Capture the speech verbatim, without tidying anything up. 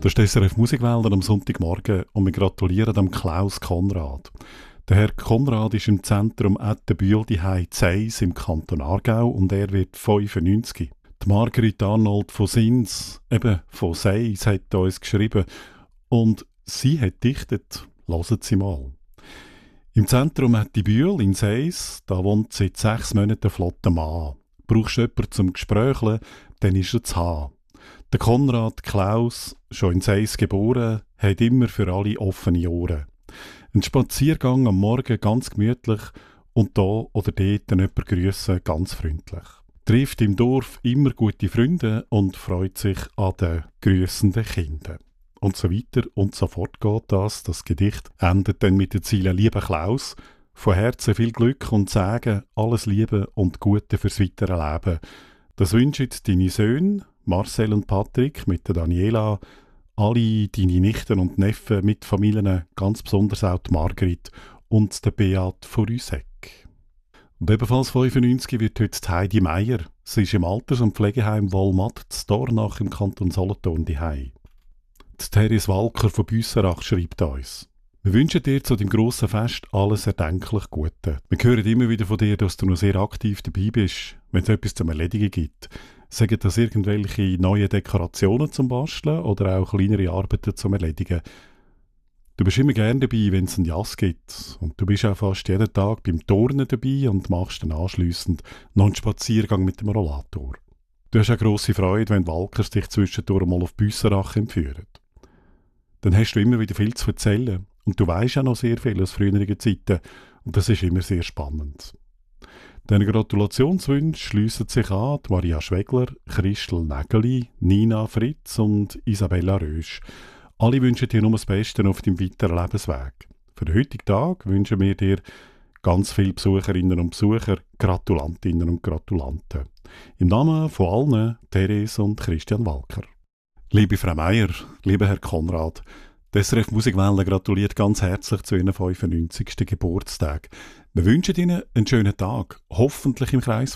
Das ist die S R F Musikwälder am Sonntagmorgen und wir gratulieren dem Klaus Konrad. Der Herr Konrad ist im Zentrum Ettenbühl daheim Zeis im Kanton Aargau und er wird fünfundneunzig. Die Margrit Arnold von Sins, eben von Seis, hat uns geschrieben und sie hat dichtet. Hören Sie mal. Im Zentrum Ettenbühl in Seis, da wohnt seit sechs Monaten ein flotter Mann. Brauchst du jemanden zum Gesprächeln, dann ist er zu haben. Der Konrad Klaus, schon in Seis geboren, hat immer für alle offene Ohren. Ein Spaziergang am Morgen ganz gemütlich und da oder dort jemanden grüssen ganz freundlich. Trifft im Dorf immer gute Freunde und freut sich an den grüssenden Kindern. Und so weiter und so fort geht das. Das Gedicht endet dann mit den Zielen «Lieber Klaus, von Herzen viel Glück und Sagen, alles Liebe und Gute fürs weitere Leben. Das wünschen deine Söhne, Marcel und Patrick mit der Daniela, alle deine Nichten und Neffen mit Familien, ganz besonders auch die Margrit und der Beat von Rüsegg.» Und ebenfalls fünfundneunzig wird heute die Heidi Meier. Sie ist im Alters- und Pflegeheim Wollmatt zu Dornach im Kanton Solothurn daheim. Die Therese Walker von Büsserach schreibt uns: «Wir wünschen dir zu deinem grossen Fest alles erdenklich Gute. Wir hören immer wieder von dir, dass du noch sehr aktiv dabei bist, wenn es etwas zum Erledigen gibt. Sagen das irgendwelche neue Dekorationen zum Basteln oder auch kleinere Arbeiten zum Erledigen. Du bist immer gerne dabei, wenn es einen Jass gibt. Und du bist auch fast jeden Tag beim Turnen dabei und machst dann anschliessend noch einen Spaziergang mit dem Rollator. Du hast auch grosse Freude, wenn die Walkers dich zwischendurch mal auf Büsserach entführen. Dann hast du immer wieder viel zu erzählen. Und du weisst auch noch sehr viel aus früheren Zeiten. Und das ist immer sehr spannend.» Deine Gratulationswünsche schliessen sich an die Maria Schwegler, Christel Nägeli, Nina Fritz und Isabella Rösch. Alle wünschen dir nur das Beste auf deinem weiteren Lebensweg. Für den heutigen Tag wünschen wir dir ganz viele Besucherinnen und Besucher, Gratulantinnen und Gratulanten. Im Namen von allen, Therese und Christian Walker. Liebe Frau Meier, lieber Herr Konrad, die S R F Musikwelle gratuliert ganz herzlich zu Ihrem fünfundneunzigsten Geburtstag. Wir wünschen Ihnen einen schönen Tag, hoffentlich im Kreis